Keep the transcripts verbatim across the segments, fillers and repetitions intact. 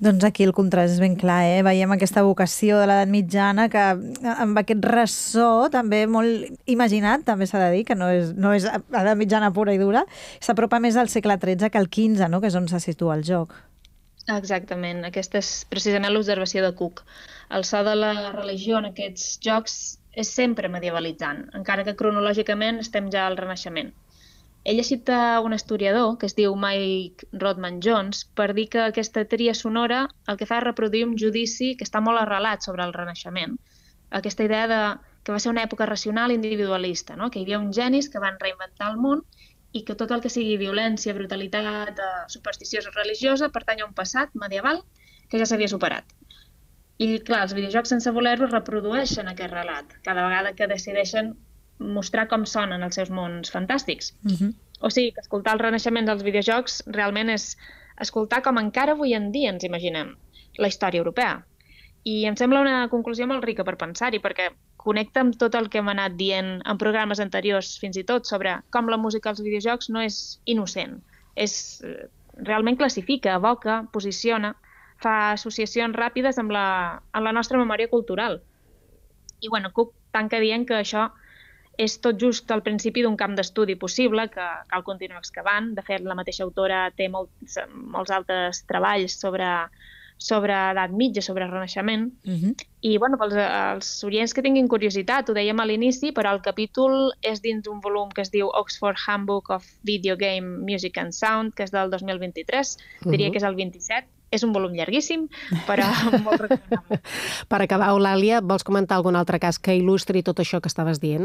Doncs aquí el contrast és ben clar, eh? Veiem aquesta vocació de l'edat mitjana que amb aquest ressò també molt imaginat, també s'ha de dir, que no és, no és edat mitjana pura i dura, s'apropa més al segle tretze que al quinze, no? Que és on se situa el joc. Exactament, aquesta és precisament l'observació de Cook. El so de la religió en aquests jocs és sempre medievalitzant, encara que cronològicament estem ja al Renaixement. Ella cita un historiador, que es diu Mike Rodman Jones, per dir que aquesta tria sonora el que fa és reproduir un judici que està molt arrelat sobre el Renaixement. Aquesta idea de que va ser una època racional i individualista, no? Que hi havia uns genis que van reinventar el món i que tot el que sigui violència, brutalitat, superstició religiosa pertany a un passat medieval que ja s'havia superat. I, clar, els videojocs sense voler-ho reprodueixen aquest relat, cada vegada que decideixen mostrar com sonen els seus mons fantàstics. Uh-huh. O sigui, que escoltar el Renaixement dels videojocs realment és escoltar com encara avui en dia ens imaginem la història europea. I em sembla una conclusió molt rica per pensar-hi, perquè connecta amb tot el que hem anat dient en programes anteriors, fins i tot sobre com la música als videojocs no és innocent. És, realment classifica, evoca, posiciona, fa associacions ràpides amb la, amb la nostra memòria cultural. I, bueno, Cook tanca dient que això és tot just al principi d'un camp d'estudi possible que cal continuar excavant. De fet, la mateixa autora té molts, molts altres treballs sobre, sobre edat mitja, sobre Renaixement. Uh-huh. I, bueno, pels els oients que tinguin curiositat, ho dèiem a l'inici, però el capítol és dins un volum que es diu Oxford Handbook of Video Game Music and Sound, que és del dos mil vint-i-tres, uh-huh. Diria que és el vint-i-set. És un volum llarguíssim, però molt recomanable. Per acabar, Eulàlia, vols comentar algun altre cas que il·lustri tot això que estaves dient?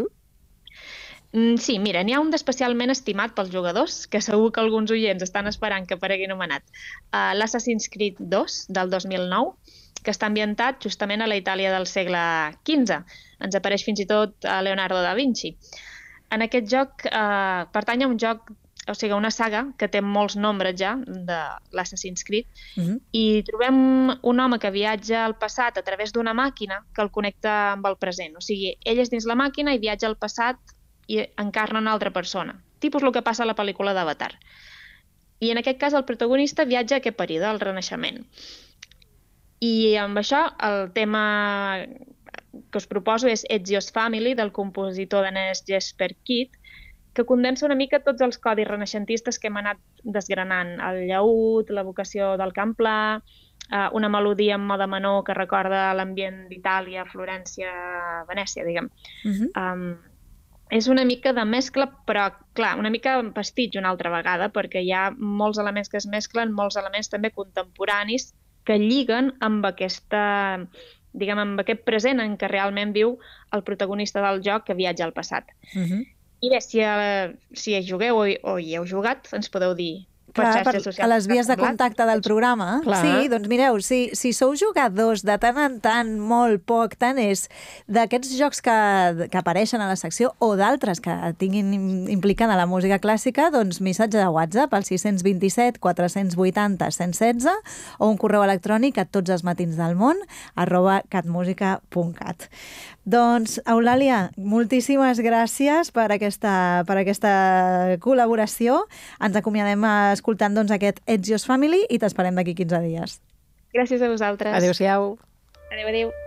Sí, mira, n'hi ha un d'especialment estimat pels jugadors, que segur que alguns oients estan esperant que aparegui anomenat. Uh, L'Assassin's Creed dos, del dos mil nou, que està ambientat justament a la Itàlia del segle quinze. Ens apareix fins i tot a Leonardo da Vinci. En aquest joc uh, pertany a un joc, o sigui, una saga que té molts nombres ja, de l'Assassin's Creed, uh-huh. I trobem un home que viatja al passat a través d'una màquina que el connecta amb el present. O sigui, ell és dins la màquina i viatja al passat i encarna una altra persona. Tipus el que passa a la pel·lícula d'Avatar. I en aquest cas el protagonista viatja a aquest període, al Renaixement. I amb això el tema que us proposo és Ezio's Family, del compositor danès Jesper Kyd, que condensa una mica tots els codis renaixentistes que hem anat desgranant. El llaüt, la vocació del camp pla, una melodia en mode menor que recorda l'ambient d'Itàlia, Florència, Venècia, diguem. Uh-huh. Um, és una mica de mescla, però, clar, una mica en pastitx una altra vegada, perquè hi ha molts elements que es mesclen, molts elements també contemporanis que lliguen amb aquesta, diguem, amb aquest present en què realment viu el protagonista del joc que viatja al passat. Uh-huh. I bé, si, uh, si hi jugueu o hi, o hi heu jugat, ens podeu dir per Clar, xarxes socials. a les vies de contacte del programa. Clar. Sí, doncs mireu, si, si sou jugadors de tant en tant, molt poc, tant és d'aquests jocs que, que apareixen a la secció o d'altres que tinguin implicada la música clàssica, doncs missatge de WhatsApp al sis dos set, quatre vuit zero, cent i setze o un correu electrònic a tots els matins del món arroba catmusica punt cat. Doncs, Eulàlia, moltíssimes gràcies per aquesta, per aquesta col·laboració. Ens acomiadem escoltant doncs, aquest Ezio's Family i t'esperem d'aquí quinze dies. Gràcies a vosaltres. Adéu-siau. Adéu, adéu.